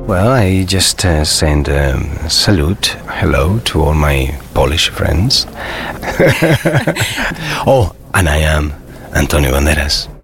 Well, I just send a salute, hello to all my Polish friends. Oh, and I am Antonio Banderas.